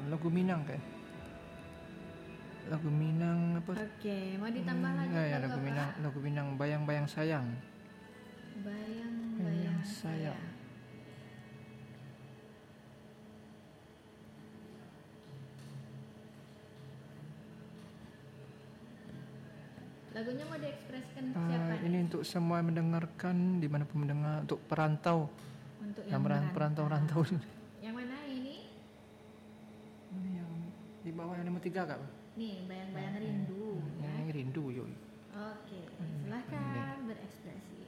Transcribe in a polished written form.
lagu Minang kayak. Lagu Minang apa? Oke, mau ditambah lagi Ya, lagu apa? lagu Minang Bayang-bayang Sayang. Bayang-bayang sayang. Lagunya mau diekspresikan untuk siapa nih? Ini untuk semua yang mendengarkan dimanapun mendengar, untuk perantau. Untuk yang perantau. Yang mana ini? Ini yang di bawah yang nomor 3 kak. Nih, bayang-bayang rindu. Yang rindu yuk. Oke, silahkan berekspresi.